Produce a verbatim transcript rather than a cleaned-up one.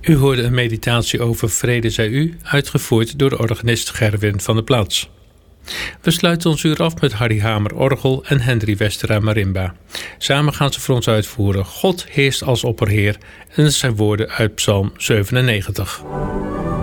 U hoorde een meditatie over Vrede zij u, uitgevoerd door de organist Gerwin van der Plaats. We sluiten ons uur af met Harry Hamer orgel en Henry Westera marimba. Samen gaan ze voor ons uitvoeren God heerst als opperheer en zijn woorden uit Psalm zevenennegentig.